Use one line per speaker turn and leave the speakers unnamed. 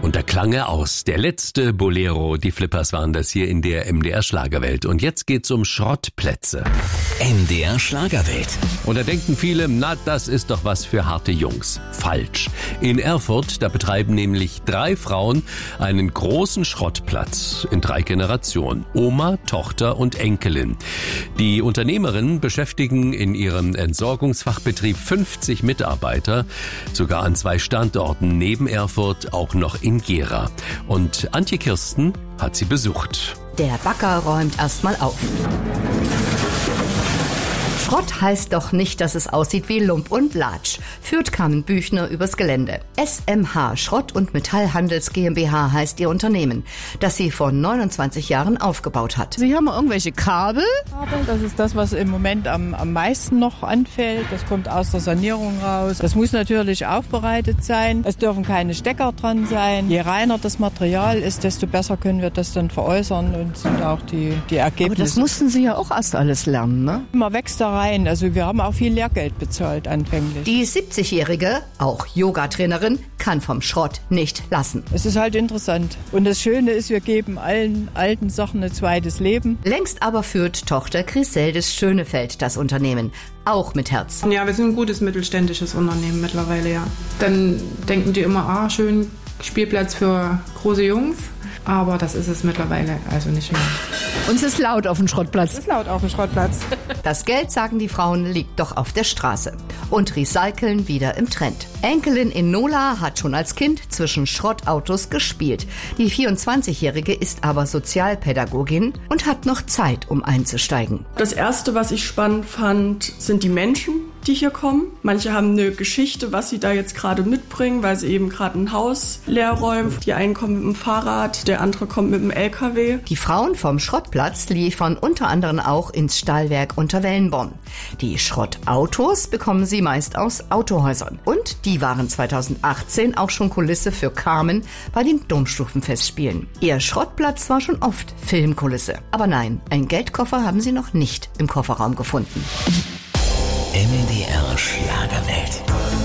Und da klang er aus. Der letzte Bolero. Die Flippers waren das hier in der MDR Schlagerwelt. Und jetzt geht's um Schrottplätze.
MDR Schlagerwelt.
Und da denken viele, na, das ist doch was für harte Jungs. Falsch. In Erfurt, da betreiben nämlich 3 Frauen einen großen Schrottplatz in 3 Generationen. Oma, Tochter und Enkelin. Die Unternehmerinnen beschäftigen in ihrem Entsorgungsfachbetrieb 50 Mitarbeiter, sogar an 2 Standorten neben Erfurt, auch noch in Gera. Und Antje Kirsten hat sie besucht.
Der Bagger räumt erstmal auf. Schrott heißt doch nicht, dass es aussieht wie Lump und Latsch, führt Carmen Büchner übers Gelände. SMH, Schrott- und Metallhandels GmbH heißt ihr Unternehmen, das sie vor 29 Jahren aufgebaut hat.
Sie haben irgendwelche Kabel?
Das ist das, was im Moment am meisten noch anfällt. Das kommt aus der Sanierung raus. Das muss natürlich aufbereitet sein. Es dürfen keine Stecker dran sein. Je reiner das Material ist, desto besser können wir das dann veräußern und sind auch die Ergebnisse.
Aber das mussten Sie ja auch erst alles lernen, ne?
Man wächst da rein. Also wir haben auch viel Lehrgeld bezahlt anfänglich.
Die 70-Jährige, auch Yogatrainerin, kann vom Schrott nicht lassen.
Es ist halt interessant. Und das Schöne ist, wir geben allen alten Sachen ein zweites Leben.
Längst aber führt Tochter Griseldis Schönefeld das Unternehmen, auch mit Herz.
Ja, wir sind ein gutes mittelständisches Unternehmen mittlerweile, ja. Dann denken die immer, schön Spielplatz für große Jungs. Aber das ist es mittlerweile also nicht mehr.
Und es ist laut auf dem Schrottplatz.
Es ist laut auf dem Schrottplatz.
Das Geld, sagen die Frauen, liegt doch auf der Straße. Und Recyceln wieder im Trend. Enkelin Enola hat schon als Kind zwischen Schrottautos gespielt. Die 24-Jährige ist aber Sozialpädagogin und hat noch Zeit, um einzusteigen.
Das Erste, was ich spannend fand, sind die Menschen, die hier kommen. Manche haben eine Geschichte, was sie da jetzt gerade mitbringen, weil sie eben gerade ein Haus leer räumen. Die einen kommen mit dem Fahrrad, der andere kommt mit dem LKW.
Die Frauen vom Schrottplatz liefern unter anderem auch ins Stahlwerk Unterwellenborn. Die Schrottautos bekommen sie meist aus Autohäusern. Und die waren 2018 auch schon Kulisse für Carmen bei den Domstufenfestspielen. Ihr Schrottplatz war schon oft Filmkulisse. Aber nein, ein Geldkoffer haben sie noch nicht im Kofferraum gefunden.
MDR Schlagerwelt.